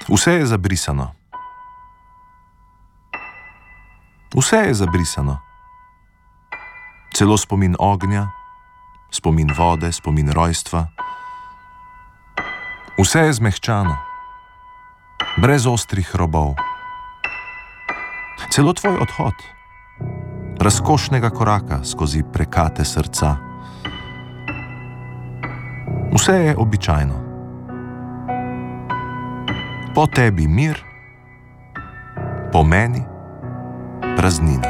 Vse je zabrisano. Vse je zabrisano. Celo spomin ognja, spomin vode, spomin rojstva. Vse je zmehčano, brez ostrih robov. Celo tvoj odhod, razkošnega koraka skozi prekate srca. Vse je običajno. Po tebi mir, po meni praznina.